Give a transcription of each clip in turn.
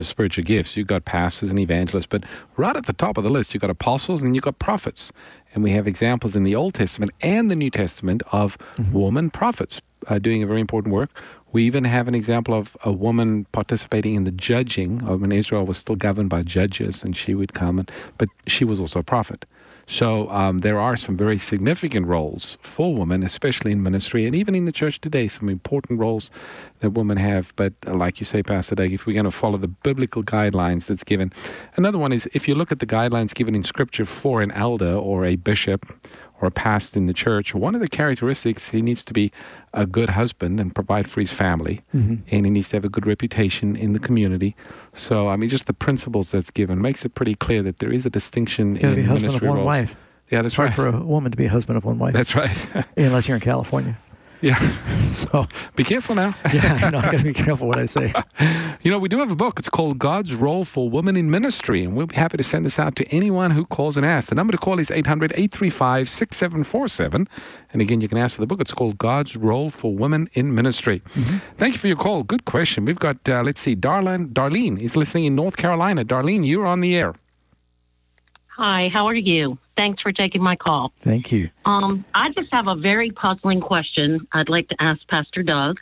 spiritual gifts. You've got pastors and evangelists, but right at the top of the list, you've got apostles and you've got prophets. And we have examples in the Old Testament and the New Testament of woman prophets doing a very important work. We even have an example of a woman participating in the judging of when Israel was still governed by judges, and she would come, but she was also a prophet. So there are some very significant roles for women, especially in ministry and even in the church today, some important roles that women have. But like you say, Pastor Doug, if we're going to follow the biblical guidelines that's given. Another one is if you look at the guidelines given in Scripture for an elder or a bishop or a pastor in the church, one of the characteristics, he needs to be a good husband and provide for his family, and he needs to have a good reputation in the community. So, I mean, just the principles that's given makes it pretty clear that there is a distinction in be husband ministry of one roles. wife. Yeah, that's right. It's hard for a woman to be a husband of one wife. That's right. Unless you're in California. Yeah. So be careful now. yeah, I know. I got to be careful what I say. You know, we do have a book. It's called God's Role for Women in Ministry, and we'll be happy to send this out to anyone who calls and asks. The number to call is 800-835-6747. And again, you can ask for the book. It's called God's Role for Women in Ministry. Thank you for your call. Good question. We've got, let's see, Darlene is listening in North Carolina. Darlene, you're on the air. Hi, how are you? Thanks for taking my call. Thank you. I just have a very puzzling question I'd like to ask Pastor Doug.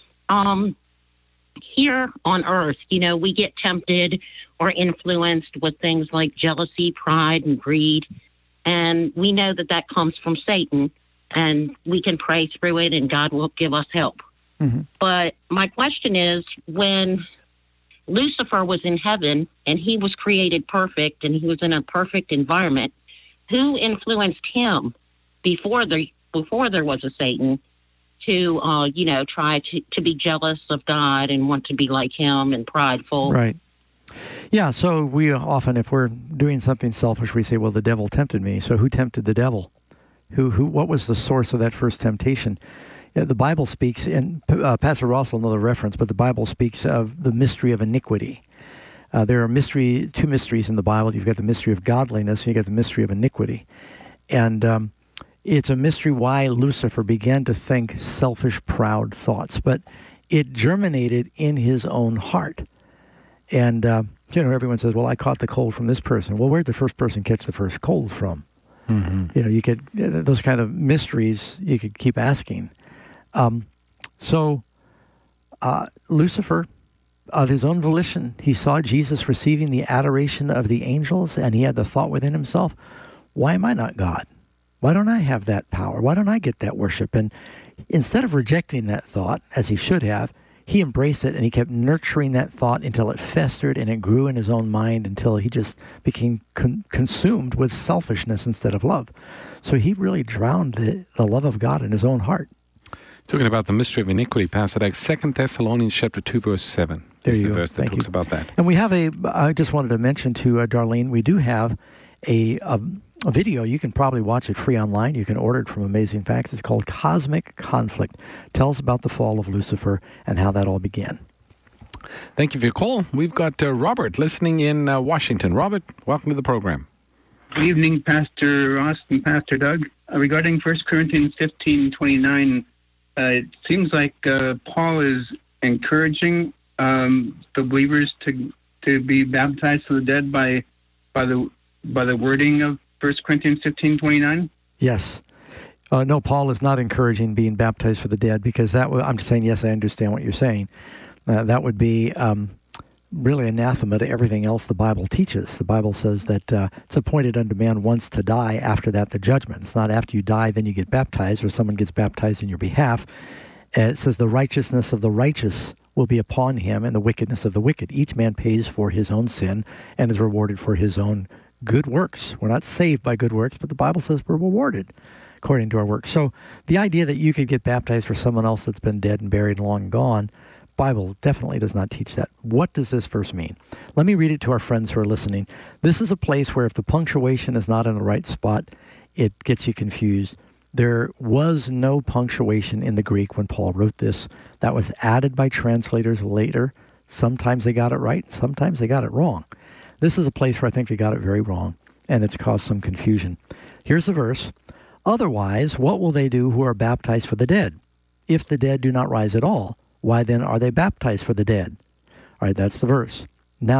Here on earth, you know, we get tempted or influenced with things like jealousy, pride, and greed. And we know that that comes from Satan, and we can pray through it, and God will give us help. But my question is, when Lucifer was in heaven and he was created perfect and he was in a perfect environment, who influenced him before there was a Satan to try to be jealous of God and want to be like him and prideful? Right. Yeah, so we often, if we're doing something selfish, we say, well, the devil tempted me. So who tempted the devil? What was the source of that first temptation? The Bible speaks, and Pastor Ross will know the reference, but the Bible speaks of the mystery of iniquity. There are two mysteries in the Bible. You've got the mystery of godliness, and you've got the mystery of iniquity. And it's a mystery why Lucifer began to think selfish, proud thoughts. But it germinated in his own heart. And, everyone says, well, I caught the cold from this person. Well, where'd the first person catch the first cold from? You could, those kind of mysteries you could keep asking. Lucifer, of his own volition, he saw Jesus receiving the adoration of the angels, and he had the thought within himself, why am I not God? Why don't I have that power? Why don't I get that worship? And instead of rejecting that thought, as he should have, he embraced it, and he kept nurturing that thought until it festered and it grew in his own mind until he just became consumed with selfishness instead of love. So he really drowned the love of God in his own heart. Talking about the mystery of iniquity, Pastor Doug, 2 Thessalonians chapter 2, verse 7. There is you the go. verse that talks about that. And we have I just wanted to mention to Darlene, we do have a video. You can probably watch it free online. You can order it from Amazing Facts. It's called Cosmic Conflict. Tell us about the fall of Lucifer and how that all began. Thank you for your call. We've got Robert listening in Washington. Robert, welcome to the program. Good evening, Pastor Ross and Pastor Doug. Regarding 1 Corinthians 15:29, it seems like Paul is encouraging the believers to be baptized to the dead by the wording of 1 Corinthians 15:29. Yes. No, Paul is not encouraging being baptized for the dead, because I'm just saying, yes, I understand what you're saying. That would be really anathema to everything else the Bible teaches. The Bible says that it's appointed unto man once to die, after that the judgment. It's not after you die, then you get baptized, or someone gets baptized in your behalf. It says the righteousness of the righteous will be upon him, and the wickedness of the wicked. Each man pays for his own sin and is rewarded for his own good works. We're not saved by good works, but the Bible says we're rewarded according to our works. So the idea that you could get baptized for someone else that's been dead and buried and long gone, Bible definitely does not teach that. What does this verse mean? Let me read it to our friends who are listening. This is a place where if the punctuation is not in the right spot, it gets you confused. There was no punctuation in the Greek when Paul wrote this. That was added by translators later. Sometimes they got it right, sometimes they got it wrong. This is a place where I think they got it very wrong, and it's caused some confusion. Here's the verse. Otherwise, what will they do who are baptized for the dead? If the dead do not rise at all, why then are they baptized for the dead? All right, that's the verse.